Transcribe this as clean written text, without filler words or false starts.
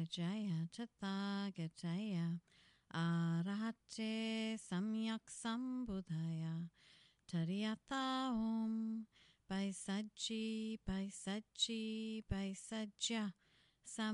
Jaya Tathagacaya Arahate Samyak Sambuddhaya Tariyata Om Baisaji Baisaji Baisaja